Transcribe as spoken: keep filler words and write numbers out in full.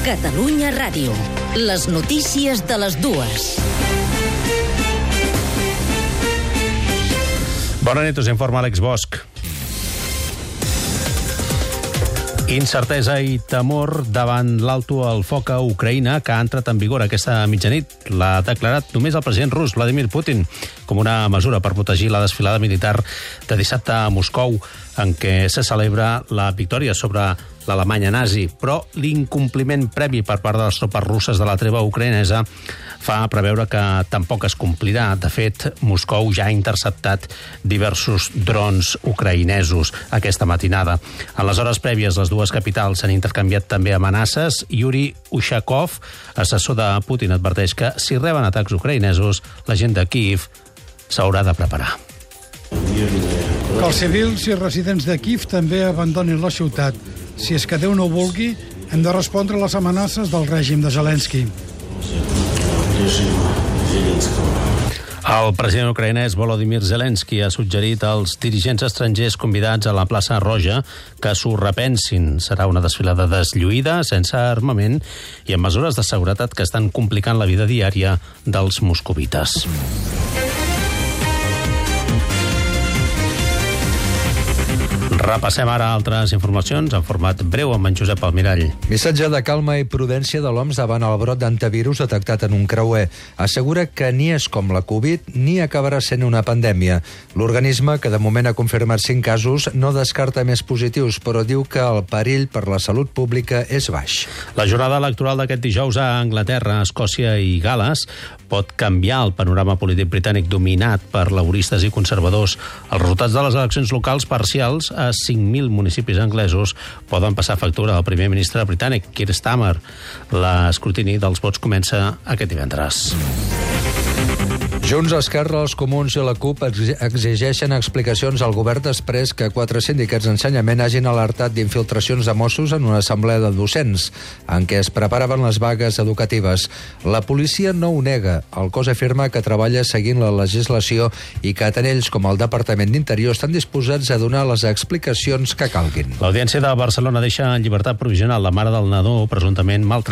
Catalunya Ràdio. Les notícies de les dues. Bona nit, us informa Àlex Bosch. Incertesa i temor davant l'alto al foc a Ucraïna que ha entrat en vigor aquesta mitjanit. L'ha declarat només el president rus, Vladimir Putin, com una mesura per protegir la desfilada militar de dissabte a Moscou, en què se celebra la victòria sobre l'Alemanya nazi. Però l'incompliment previ per part de les tropes russes de la treva ucraïnesa fa preveure que tampoc es complirà. De fet, Moscou ja ha interceptat diversos drons ucraïnesos aquesta matinada. En les hores prèvies, les dues capitals s'han intercanviat també amenaces. Yuri Ushakov, assessor de Putin, adverteix que si reben atacs ucraïnesos, la gent de Kíev s'haurà de preparar. Que els civils i residents de Kíev també abandonin la ciutat. Si és que Déu no ho vulgui, hem de respondre a les amenaces del règim de Zelensky. El president ucraïnès Volodymyr Zelensky ha suggerit als dirigents estrangers convidats a la plaça Roja que s'ho repensin. Serà una desfilada deslluïda, sense armament i amb mesures de seguretat que estan complicant la vida diària dels moscovites. Repassem ara altres informacions en format breu amb en Josep Almirall. Missatge de calma i prudència de l'O M S davant el brot d'antivirus detectat en un creuer. Assegura que ni és com la Covid ni acabarà sent una pandèmia. L'organisme, que de moment ha confirmat cinc casos, no descarta més positius, però diu que el perill per la salut pública és baix. La jornada electoral d'aquest dijous a Anglaterra, Escòcia i Gal·les pot canviar el panorama polític britànic dominat per lauristes i conservadors. Els resultats de les eleccions locals parcials a cinc mil municipis anglesos poden passar factura al primer ministre britànic, Keir Starmer. L'escrutini dels vots comença aquest divendres. Junts, Esquerra, els Comuns i la CUP exigeixen explicacions al govern després que quatre sindicats d'ensenyament hagin alertat d'infiltracions de Mossos en una assemblea de docents en què es preparaven les vagues educatives. La policia no ho nega. El cos afirma que treballa seguint la legislació i que tant ells com el Departament d'Interior estan disposats a donar les explicacions que calguin. L'Audiència de Barcelona deixa en llibertat provisional la mare del nadó presumptament maltractat